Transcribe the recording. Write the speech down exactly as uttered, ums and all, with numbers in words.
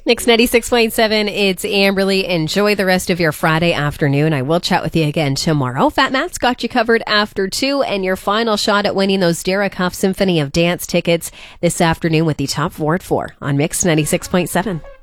Mix ninety-six point seven, it's Amberly. Enjoy the rest of your Friday afternoon. I will chat with you again tomorrow. Fat Matt's got you covered after two, and your final shot at winning those Derek Hough Symphony of Dance tickets this afternoon with the top four at four on Mix ninety-six point seven.